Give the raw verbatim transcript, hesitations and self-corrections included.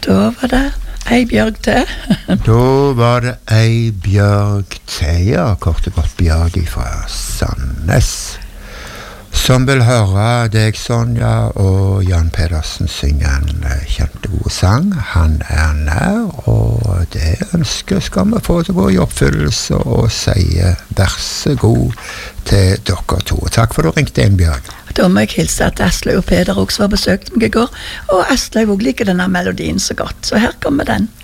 Da var det ei bjørg til. Da var det ei bjørg til, ja, kort og godt bjørg fra Sandnes, som vil høre deg, Sonja, og Jan Pedersen synge en kjent god sang. Han er nær, og det ønsket skal vi få til å gå i oppfyllelse, og sier vær så god til dere to. Takk for at du ringte inn, Bjørg. Da må jeg hilse at Aslaug og Peder også var besøkt meg i går, og Aslaug også liker denne melodien så godt, så her kommer den.